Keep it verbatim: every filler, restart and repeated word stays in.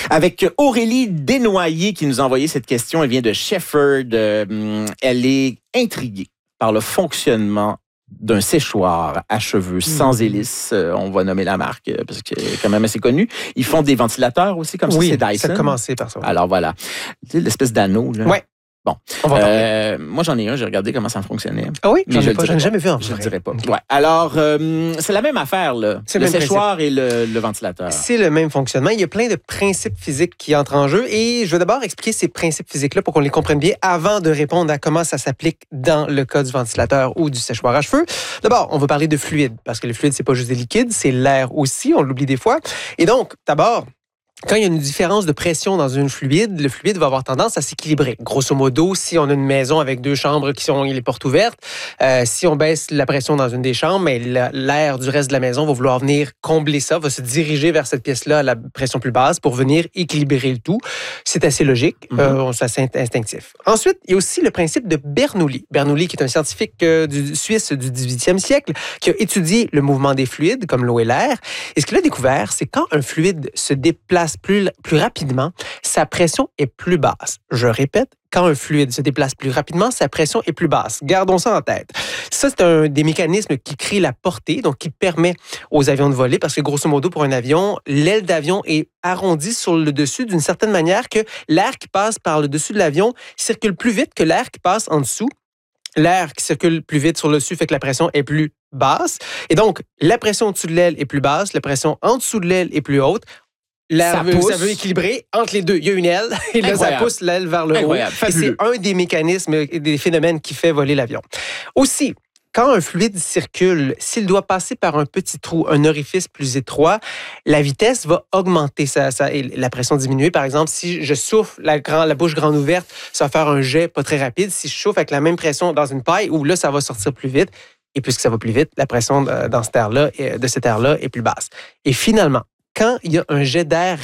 Avec Aurélie Desnoyers qui nous a envoyé cette question. Elle vient de Shefford. Euh, elle est intriguée par le fonctionnement d'un séchoir à cheveux sans hélice. Euh, on va nommer la marque euh, parce qu'elle est quand même assez connue. Ils font des ventilateurs aussi, comme oui, ça, c'est Dyson. ça a commencé par ça. Alors voilà. Tu sais, l'espèce d'anneau. Là. Ouais. Bon. On va euh, moi, j'en ai un. J'ai regardé comment ça fonctionnait. Ah oui? Mais J'en ai, pas, j'en ai jamais vu en Je vrai. ne dirais pas. Ouais. Alors, euh, c'est la même affaire, là. C'est le le même séchoir principe. et le, le ventilateur. C'est le même fonctionnement. Il y a plein de principes physiques qui entrent en jeu et je veux d'abord expliquer ces principes physiques-là pour qu'on les comprenne bien avant de répondre à comment ça s'applique dans le cas du ventilateur ou du séchoir à cheveux. D'abord, on va parler de fluide parce que le fluide, c'est pas juste des liquides, c'est l'air aussi, on l'oublie des fois. Et donc, d'abord, quand il y a une différence de pression dans une fluide, le fluide va avoir tendance à s'équilibrer. Grosso modo, si on a une maison avec deux chambres qui ont les portes ouvertes, euh, si on baisse la pression dans une des chambres, mais l'air du reste de la maison va vouloir venir combler ça, va se diriger vers cette pièce-là à la pression plus basse pour venir équilibrer le tout. C'est assez logique, mm-hmm. euh, c'est assez instinctif. Ensuite, il y a aussi le principe de Bernoulli. Bernoulli, qui est un scientifique euh, du, suisse du dix-huitième siècle, qui a étudié le mouvement des fluides, comme l'eau et l'air. Et ce qu'il a découvert, c'est quand un fluide se déplace Plus, plus rapidement, sa pression est plus basse. Je répète, quand un fluide se déplace plus rapidement, sa pression est plus basse. Gardons ça en tête. Ça, c'est un des mécanismes qui crée la portée, donc qui permet aux avions de voler, parce que grosso modo, pour un avion, l'aile d'avion est arrondie sur le dessus d'une certaine manière que l'air qui passe par le dessus de l'avion circule plus vite que l'air qui passe en dessous. L'air qui circule plus vite sur le dessus fait que la pression est plus basse. Et donc, la pression au-dessus de l'aile est plus basse, la pression en dessous de l'aile est plus haute. L'air ça, veut, ça veut équilibrer entre les deux. Il y a une aile et là, Incroyable. Ça pousse l'aile vers le Incroyable. haut. Et c'est un des mécanismes, des phénomènes qui fait voler l'avion. Aussi, quand un fluide circule, s'il doit passer par un petit trou, un orifice plus étroit, la vitesse va augmenter, ça, ça, et la pression diminuer. Par exemple, si je souffle la, grand, la bouche grande ouverte, ça va faire un jet pas très rapide. Si je chauffe avec la même pression dans une paille, où là, ça va sortir plus vite. Et puisque ça va plus vite, la pression dans cet air-là, de cet air-là est plus basse. Et finalement, quand il y a un jet d'air